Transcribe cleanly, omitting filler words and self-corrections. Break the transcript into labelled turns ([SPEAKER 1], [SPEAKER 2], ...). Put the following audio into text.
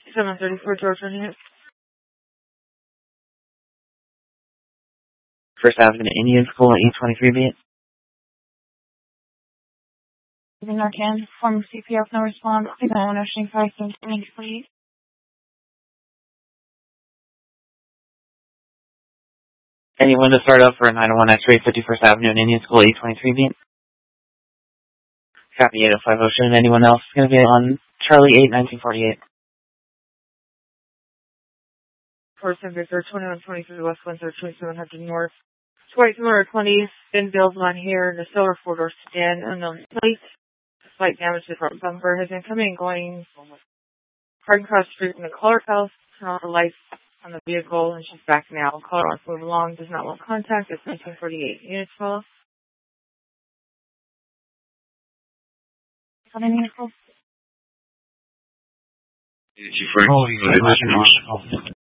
[SPEAKER 1] 734 George Unit.
[SPEAKER 2] First Avenue Indian School at 823 beat.
[SPEAKER 1] The Narcan, form CPF, no response. Please, I want to shake 517, please.
[SPEAKER 2] Anyone to start up for 901 X-ray 51st Avenue and Indian School 823 beat? Copy 805 Ocean. Anyone else going to be on Charlie 8 1948?
[SPEAKER 1] First and Victor 2123 West Windsor 2700 North. White Miller 20, spin bills on here. The silver four-door sedan, unknown plate. Slight damage to the front bumper. Has been coming and going. Hard cross street in the color house. Turn off the lights on the vehicle, and she's back now. Color wants to move along. Does not want contact. It's 1948. Units follow. How many vehicles?